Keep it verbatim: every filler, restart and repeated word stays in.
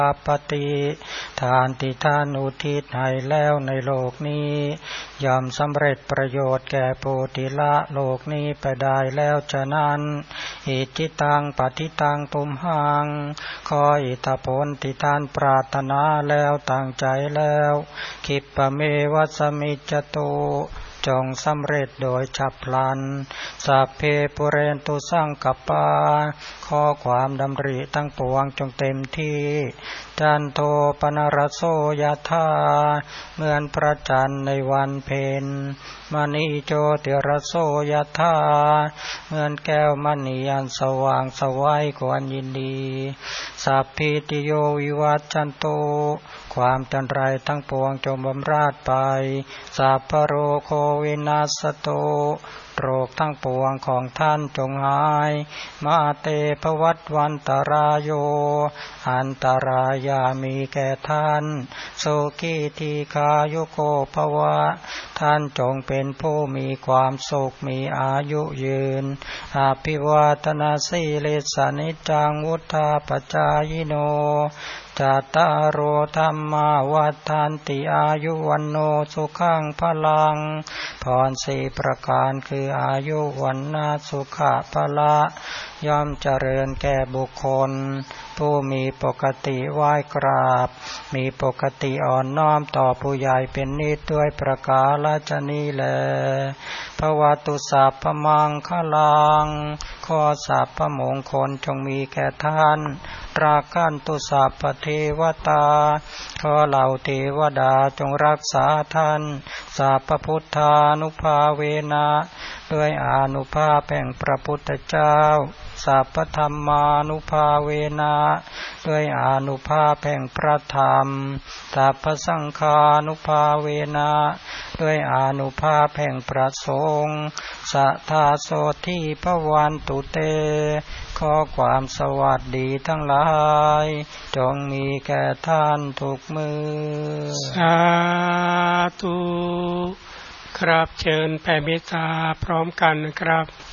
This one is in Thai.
ปฏิทานที่ท่านอุทิศให้แล้วในโลกนี้ย่อมสำเร็จประโยชน์แก่ผู้ที่ละโลกนี้ไปได้แล้วฉะนั้นอิทิตังปฏิตังตุมหังขออิทธิผลที่ท่านปรารถนาแล้วตั้งใจแล้วคิปะเมวัสมิจจตุจงสำเร็จโดยฉับพลันสัพเพปุเรนตุสังกปาขอความดำริทั้งปวงจงเต็มที่จันโทปนรสโสยธาเหมือนพระจันทร์ในวันเพ็ญมณีโจติรสโสยธาเหมือนแก้วมณีอันสว่างสวัยควรยินดีสัพพิติโยวิวัจจันโตความจันไรทั้งปวงจงบำราดไปสัพพโรโควินาสโตโรคทั้งปวงของท่านจงหายมาเตภวัตวันตรายโยอันตรายามีแก่ท่านโสกิทีคายุโกภวะท่านจงเป็นผู้มีความสุขมีอายุยืนอภิวาทนาสีเลสนิจังวุธาปจายโนจัตตารโอธัมมาวัฏันติอายุวันโนสุขังพลังพรสี่ประการคืออายุวันนาสุขะพละย่อมเจริญแก่บุคคลผู้มีปกติไหว้กราบมีปกติอ่อนน้อมต่อผู้ใหญ่เป็นนิจด้วยประกาศนี้แลภวตุสัพพมังคลังขอสัพพมงคลจงมีแก่ท่านรากันตุสัพพเทวตาขอเหล่าเทวดาจงรักษาท่านสัพพพุทธานุภาเวนะด้วยอานุภาพแห่งพระพุทธเจ้าสัพพธรรมานุภาเวนะด้วยอานุภาพแห่งพระธรรมสัพพสังฆานุภาเวนะด้วยอานุภาพแห่งพระสงฆ์สัทธาโสทิภวันตุเตขอความสวัสดีทั้งหลายจงมีแก่ท่านทุกมือสาธุครับเชิญแผ่เมตตาพร้อมกันนะครับ